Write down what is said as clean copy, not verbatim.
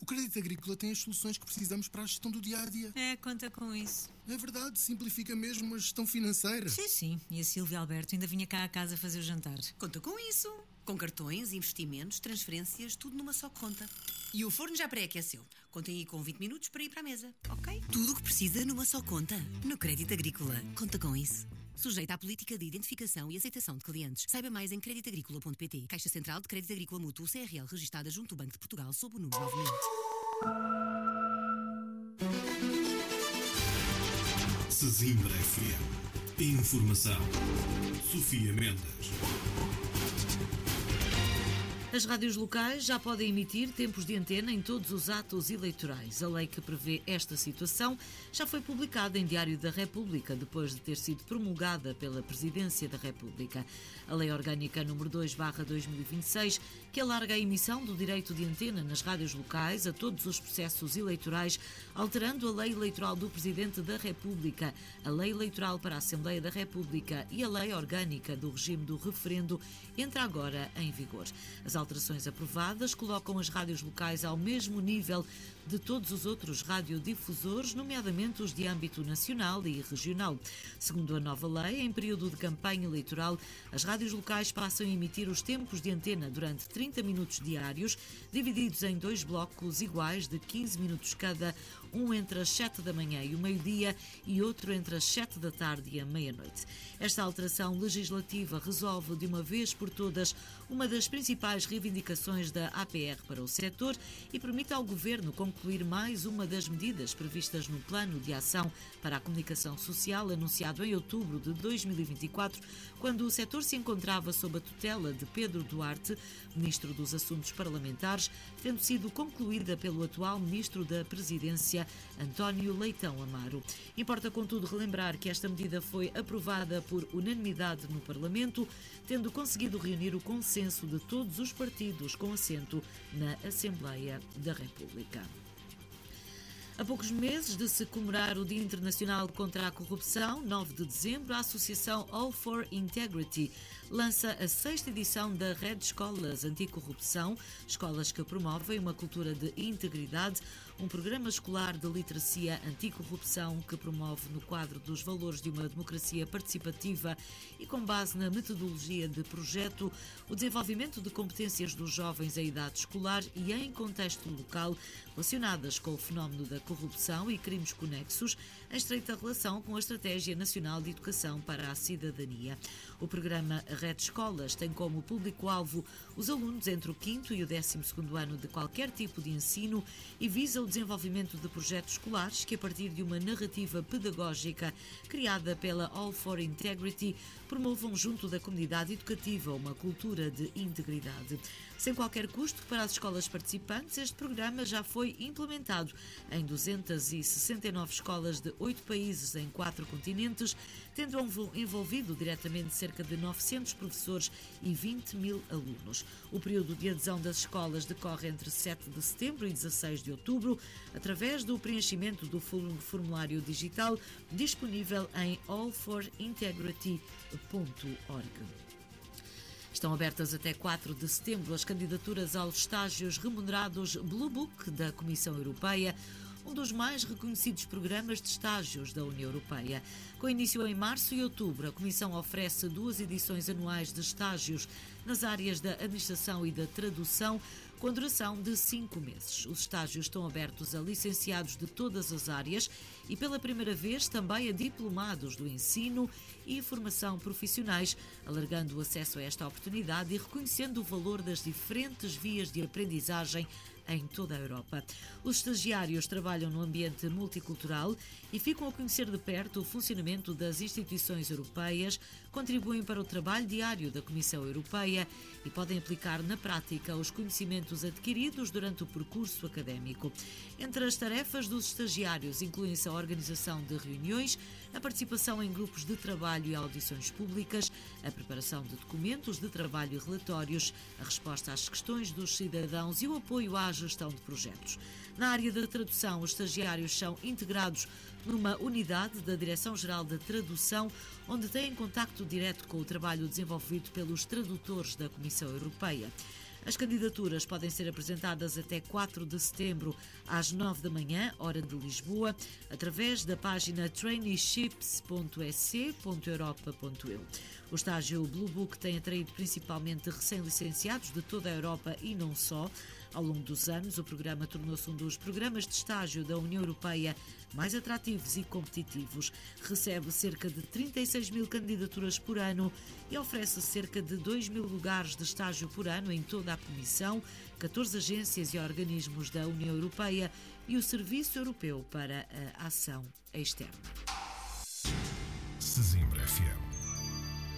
O Crédito Agrícola tem as soluções que precisamos para a gestão do dia-a-dia. Conta com isso. É verdade, simplifica mesmo a gestão financeira. Sim. E a Silvia Alberto ainda vinha cá a casa fazer o jantar. Conta com isso. Com cartões, investimentos, transferências, tudo numa só conta. E o forno já pré-aqueceu. Contem aí com 20 minutos para ir para a mesa, ok? Tudo o que precisa numa só conta. No Crédito Agrícola. Conta com isso. Sujeita à política de identificação e aceitação de clientes. Saiba mais em creditagricola.pt. Caixa Central de Crédito Agrícola Mútuo CRL, registada junto ao Banco de Portugal sob o número 9000. Sesimbra FM. Informação. Sofia Mendes. As rádios locais já podem emitir tempos de antena em todos os atos eleitorais. A lei que prevê esta situação já foi publicada em Diário da República, depois de ter sido promulgada pela Presidência da República. A Lei Orgânica nº 2/2026, que alarga a emissão do direito de antena nas rádios locais a todos os processos eleitorais, alterando a Lei Eleitoral do Presidente da República, a Lei Eleitoral para a Assembleia da República e a Lei Orgânica do regime do referendo, entra agora em vigor. As alterações aprovadas colocam as rádios locais ao mesmo nível de todos os outros radiodifusores, nomeadamente os de âmbito nacional e regional. Segundo a nova lei, em período de campanha eleitoral, as rádios locais passam a emitir os tempos de antena durante 30 minutos diários, divididos em 2 blocos iguais de 15 minutos cada, um entre as 7 da manhã e o meio-dia e outro entre as 7 da tarde e a meia-noite. Esta alteração legislativa resolve de uma vez por todas uma das principais reivindicações da APR para o setor e permite ao Governo concluir mais uma das medidas previstas no Plano de Ação para a Comunicação Social, anunciado em outubro de 2024, quando o setor se encontrava sob a tutela de Pedro Duarte, Ministro dos Assuntos Parlamentares, tendo sido concluída pelo atual Ministro da Presidência, António Leitão Amaro. Importa, contudo, relembrar que esta medida foi aprovada por unanimidade no Parlamento, tendo conseguido reunir o consenso de todos os partidos com assento na Assembleia da República. A poucos meses de se comemorar o Dia Internacional contra a Corrupção, 9 de dezembro, a Associação All for Integrity lança a 6ª edição da Rede Escolas Anticorrupção, escolas que promovem uma cultura de integridade, um programa escolar de literacia anticorrupção que promove no quadro dos valores de uma democracia participativa e com base na metodologia de projeto, o desenvolvimento de competências dos jovens em idade escolar e em contexto local relacionadas com o fenómeno da corrupção e crimes conexos, em estreita relação com a Estratégia Nacional de Educação para a Cidadania. O programa Rede Escolas tem como público-alvo os alunos entre o 5º e o 12º ano de qualquer tipo de ensino e visa o desenvolvimento de projetos escolares que, a partir de uma narrativa pedagógica criada pela All for Integrity, promovam junto da comunidade educativa uma cultura de integridade. Sem qualquer custo para as escolas participantes, este programa já foi implementado em 269 escolas de 8 países em 4 continentes, tendo envolvido diretamente cerca de 900 professores e 20 mil alunos. O período de adesão das escolas decorre entre 7 de setembro e 16 de outubro, através do preenchimento do formulário digital disponível em allforintegrity.org. Estão abertas até 4 de setembro as candidaturas aos estágios remunerados Blue Book da Comissão Europeia, um dos mais reconhecidos programas de estágios da União Europeia. Com início em março e outubro, a Comissão oferece 2 edições anuais de estágios nas áreas da administração e da tradução, com duração de 5 meses. Os estágios estão abertos a licenciados de todas as áreas e, pela primeira vez, também a diplomados do ensino e formação profissionais, alargando o acesso a esta oportunidade e reconhecendo o valor das diferentes vias de aprendizagem em toda a Europa. Os estagiários trabalham no ambiente multicultural e ficam a conhecer de perto o funcionamento das instituições europeias, contribuem para o trabalho diário da Comissão Europeia e podem aplicar na prática os conhecimentos adquiridos durante o percurso académico. Entre as tarefas dos estagiários incluem-se a organização de reuniões, a participação em grupos de trabalho e audições públicas, a preparação de documentos de trabalho e relatórios, a resposta às questões dos cidadãos e o apoio à gestão de projetos. Na área da tradução, os estagiários são integrados numa unidade da Direção-Geral da Tradução, onde têm contacto direto com o trabalho desenvolvido pelos tradutores da Comissão Europeia. As candidaturas podem ser apresentadas até 4 de setembro às 9 da manhã, hora de Lisboa, através da página traineeships.sc.europa.eu. O estágio Blue Book tem atraído principalmente recém-licenciados de toda a Europa e não só. Ao longo dos anos, o programa tornou-se um dos programas de estágio da União Europeia mais atrativos e competitivos. Recebe cerca de 36 mil candidaturas por ano e oferece cerca de 2 mil lugares de estágio por ano em toda a Comissão, 14 agências e organismos da União Europeia e o Serviço Europeu para a Ação Externa. Sesimbra FM.